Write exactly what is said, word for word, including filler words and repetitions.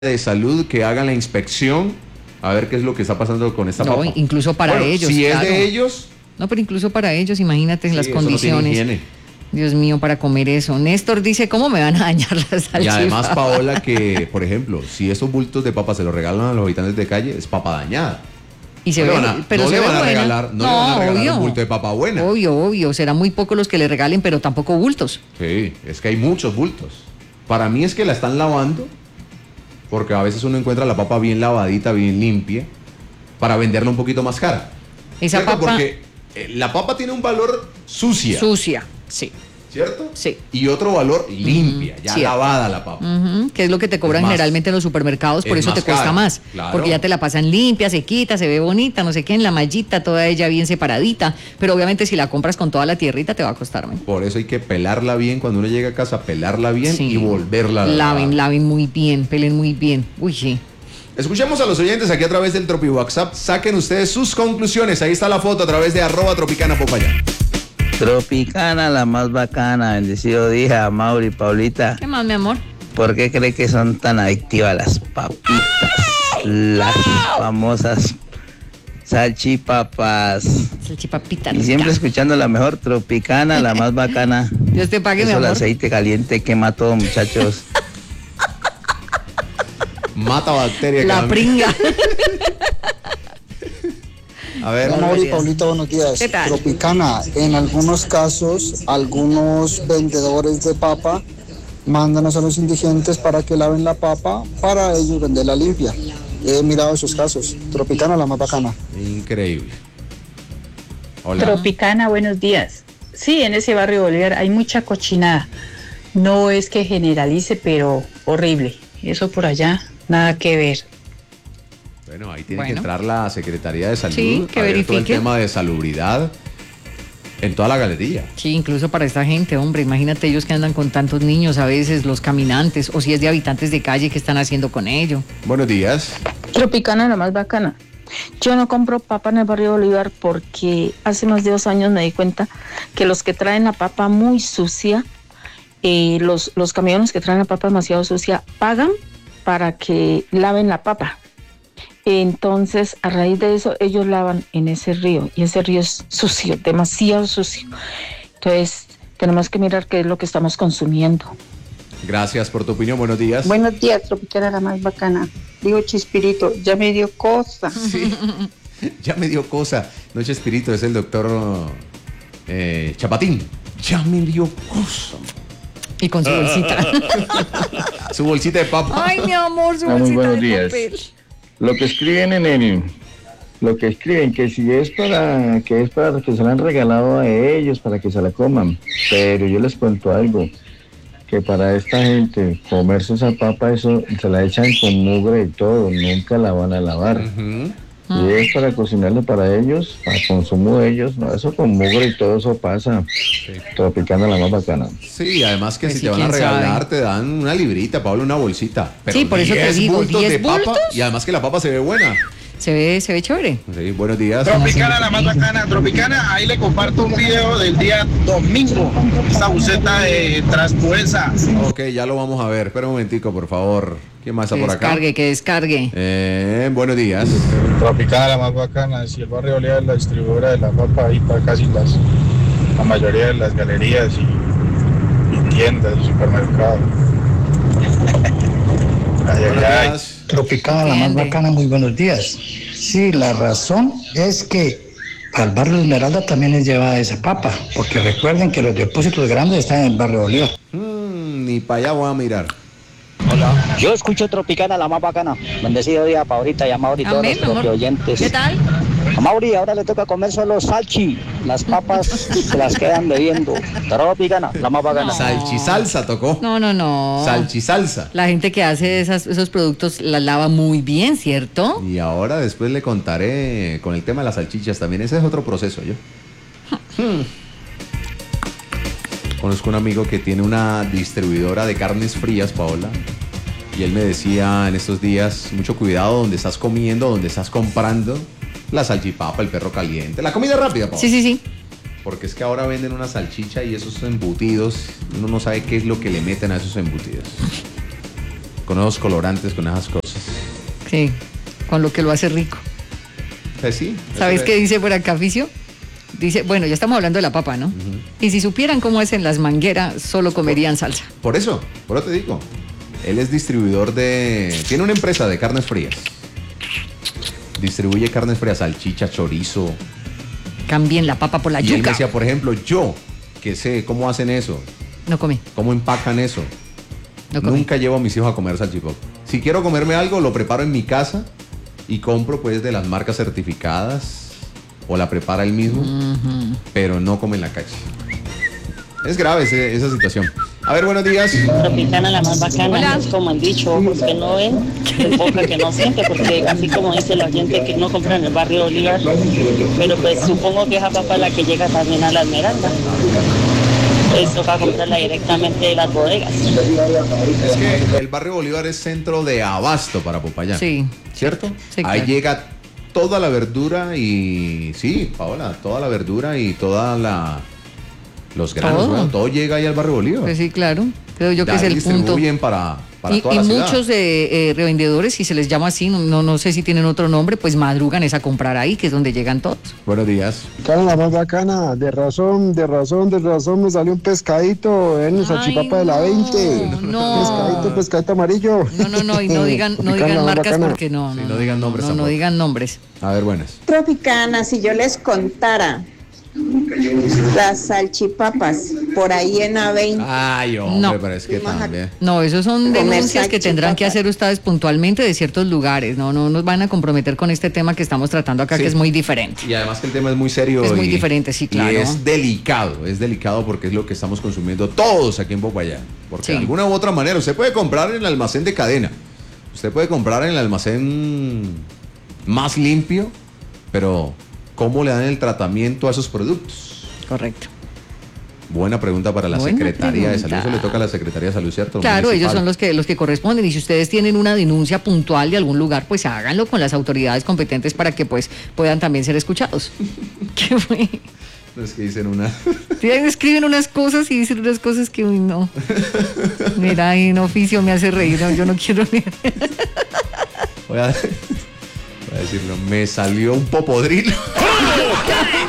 de salud que hagan la inspección a ver qué es lo que está pasando con esta no, papa. Incluso para bueno, ellos. Si claro. es de ellos. No, pero incluso para ellos, imagínate en sí, las eso condiciones. no tiene higiene. Dios mío, para comer eso. Néstor dice, ¿cómo me van a dañar las salchipas? Y además, Paola, que, por ejemplo, si esos bultos de papa se los regalan a los habitantes de calle, es papa dañada. Y se no ve, le van a, pero no se le ve van a buena. regalar, no, no, le van a regalar obvio, un bulto de papa buena. Obvio, obvio. Serán muy pocos los que le regalen, pero tampoco bultos. Sí, es que hay muchos bultos. Para mí es que la están lavando, porque a veces uno encuentra la papa bien lavadita, bien limpia, para venderla un poquito más cara. Esa ¿Cierto? papa... Porque eh, la papa tiene un valor sucia. Sucia, sí. ¿Cierto? Sí. Y otro valor limpia, uh-huh, ya cierto. Lavada la papa. Uh-huh, que es lo que te cobran más, generalmente en los supermercados, por eso te cuesta cara, más. Claro. Porque ya te la pasan limpia, se quita, se ve bonita, no sé qué, en la mallita, toda ella bien separadita. Pero obviamente si la compras con toda la tierrita te va a costar más. Por eso hay que pelarla bien, cuando uno llega a casa, pelarla bien sí. y volverla a lavar. Laven, laven muy bien, pelen muy bien. Uy, sí. Escuchemos a los oyentes aquí a través del Tropi WhatsApp. Saquen ustedes sus conclusiones. Ahí está la foto a través de arroba Tropicana Popayán. Tropicana, la más bacana. Bendecido día, Mauri, Paulita. ¿Qué más, mi amor? ¿Por qué cree que son tan adictivas las papitas? Las famosas salchipapas. Salchipapita. Y siempre escuchando la mejor Tropicana, la más bacana. Dios te pague, mi amor. El aceite caliente quema todo, muchachos. Mata bacterias. La pringa. A ver, hola, Mauri, Paulita, buenos días. ¿Qué tal? Tropicana, en algunos casos, algunos vendedores de papa mandan a los indigentes para que laven la papa para ellos venderla limpia. He mirado esos casos. Tropicana, la más bacana. Increíble. Hola. Tropicana, buenos días. Sí, en ese barrio Bolívar hay mucha cochinada. No es que generalice, pero horrible. Eso por allá, nada que ver. Bueno, ahí tiene bueno. que entrar la Secretaría de Salud, sí, que a ver verifique todo el tema de salubridad en toda la galería. Sí, incluso para esta gente, hombre, imagínate ellos que andan con tantos niños, a veces los caminantes, o si es de habitantes de calle, ¿qué están haciendo con ello? Buenos días. Tropicana, la más bacana. Yo no compro papa en el barrio Bolívar porque hace más de dos años me di cuenta que los que traen la papa muy sucia, eh, los, los camiones que traen la papa demasiado sucia, pagan para que laven la papa. Entonces, a raíz de eso, ellos lavan en ese río, y ese río es sucio, demasiado sucio. Entonces, tenemos que mirar qué es lo que estamos consumiendo. Gracias por tu opinión, buenos días. Buenos días, Tropicana, la más bacana. Digo, Chespirito, ya me dio cosa. Sí, ya me dio cosa. No, Chespirito, es el doctor eh, Chapatín. Ya me dio cosa. Y con su bolsita. Su bolsita de papa. Ay, mi amor, su ah, bolsita muy buenos de días. papel. Lo que escriben en el, lo que escriben que si es para, que es para que se la han regalado a ellos para que se la coman, pero yo les cuento algo, que para esta gente comerse esa papa eso se la echan con mugre y todo, nunca la van a lavar. Uh-huh. Y es para cocinarle para ellos, para consumo de ellos, no, eso con mugre y todo eso pasa. Sí. Tropicana, la más bacana. Sí, además que pues si sí, te van a regalar, sabe. te dan una librita, Pablo, una bolsita. Pero sí, por eso te digo, bultos diez de papa, bultos. y además que la papa se ve buena. Se ve, se ve chévere. Sí, buenos días. Tropicana, la más bacana. Tropicana, ahí le comparto un video del día domingo. Esta buceta de Transpuesa. Ok, ya lo vamos a ver. Espera un momentico, por favor. ¿Quién más está que por acá? Descargue, que descargue. Eh, buenos días. Tropicana, la más bacana. Si el barrio Bolívar es la distribuidora de la papa, ahí para casi las, la mayoría de las galerías y, y tiendas, supermercados. Ay, ay, ay. Tropicana, la más bacana, muy buenos días. Sí, la razón es que al barrio de Esmeralda también es llevada esa papa, porque recuerden que los depósitos grandes están en el barrio Bolívar. Mm, ni para allá voy a mirar. Hola. Yo escucho Tropicana, la más bacana. Bendecido día, Paulita y a Mauri, todos los propios oyentes. ¿Qué tal? A Mauri ahora le toca comer solo salchi. Las papas se las quedan bebiendo. Tropicana, la más bacana. No. Salchisalsa tocó. No, no, no. Salchisalsa. La gente que hace esas, esos productos la lava muy bien, ¿cierto? Y ahora después le contaré con el tema de las salchichas también. Ese es otro proceso, yo. hmm. Conozco un amigo que tiene una distribuidora de carnes frías, Paola. Y él me decía en estos días, mucho cuidado donde estás comiendo, donde estás comprando la salchipapa, el perro caliente, la comida rápida, Paola. Sí, sí, sí. Porque es que ahora venden una salchicha y esos embutidos, uno no sabe qué es lo que le meten a esos embutidos. con esos colorantes, con esas cosas. Sí, con lo que lo hace rico. Pues sí. ¿Sabes qué dice por acá, Ficio? Dice, bueno, ya estamos hablando de la papa, ¿no? Uh-huh. Y si supieran cómo hacen las mangueras, solo comerían salsa. Por eso, por eso te digo. Él es distribuidor de... Tiene una empresa de carnes frías. Distribuye carnes frías, salchicha, chorizo. Cambien la papa por la y yuca. Y él me decía, por ejemplo, yo, que sé cómo hacen eso. No comí. ¿Cómo empacan eso? No comí. Nunca llevo a mis hijos a comer salchipapa. Si quiero comerme algo, lo preparo en mi casa y compro pues de las marcas certificadas o la prepara él mismo, uh-huh. pero no come en la calle. Es grave ese, esa situación. A ver, buenos días. Tropicana, la más bacana. Hola. Es como han dicho, ojos que no ven, de boca que no siente, porque así como dice la gente que no compra en el barrio Bolívar, pero pues supongo que esa papa la que llega también a la Esmeralda. Pues toca comprarla directamente de las bodegas. Es que el barrio Bolívar es centro de abasto para Popayán. Sí. ¿Cierto? Sí, Ahí claro. llega toda la verdura y... Sí, Paola, toda la verdura y toda la... Los granos, todo, bueno, todo llega ahí al barrio Bolívar. Pues sí, claro. Creo yo que es el punto. Distribuyen para, para y, toda y la ciudad. muchos eh, eh, revendedores, si se les llama así, no, no sé si tienen otro nombre, pues madrugan es a comprar ahí, que es donde llegan todos. Buenos días. Cara, la más bacana, de razón, de razón, de razón, me salió un pescadito en el salchipapa de la veinte. No. Pescadito, pescadito amarillo. No, no, no, y no digan, no digan marcas bacana. Porque no. Sí, no, no digan nombres. No, no digan nombres. A ver, buenas. Tropicana, si yo les contara las salchipapas por ahí en A veinte. Ay, hombre, no. pero es que también. No, esos son denuncias que tendrán que hacer ustedes puntualmente de ciertos lugares. No, no nos van a comprometer con este tema que estamos tratando acá, sí. que es muy diferente. Y además que el tema es muy serio. Es y, muy diferente, sí, claro. Y es delicado, es delicado porque es lo que estamos consumiendo todos aquí en Popayán. Porque sí. de alguna u otra manera, usted puede comprar en el almacén de cadena. Usted puede comprar en el almacén más limpio, pero ¿cómo le dan el tratamiento a esos productos? Correcto. Buena pregunta para la Buena Secretaría pregunta. de Salud. Eso le toca a la Secretaría de Salud, ¿cierto? Claro, Municipal. ellos son los que los que corresponden. Y si ustedes tienen una denuncia puntual de algún lugar, pues háganlo con las autoridades competentes para que pues puedan también ser escuchados. ¿Qué fue? Es que dicen una... Sí, escriben unas cosas y dicen unas cosas que, uy, no. Mira, en oficio me hace reír. No, yo no quiero ni... Voy a... Voy a decirlo, me salió un popodrilo.